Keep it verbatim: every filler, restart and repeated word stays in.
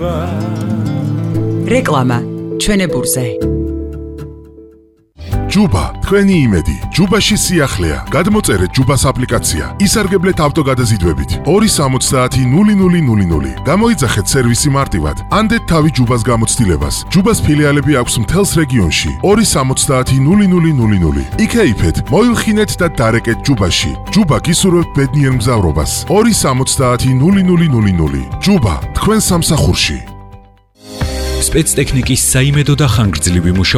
რეკლამა ჩვენებურზე. ჯუბა, თქვენი იმედი. ჯუბაში სიახლეა. გადმოწერეთ ჯუბას აპლიკაცია. ისარგებლეთ ავტოგადაზიდვებით. ორი სამოცდაათი ნული ნული ნული ნული. გამოიძახეთ სერვისი მარტივად. ანდეთ თავი ჯუბას გამოცდილებას. ჯუბას ფილიალები აქვს მთელს რეგიონში. ორი სამოცდაათი ნული ნული ნული ნული. იქეიფეთ, მოილხინეთ და დარეკეთ ჯუბაში. ჯუბა გისურვებთ ბედნიერ მგზავრობას. ორი სამოცდაათი ნული ნული ნული ნული. ჯუბა, თქვენ სამსახურში. სპეცტექნიკის საიმედო და ხანგრძლივი მუშაობა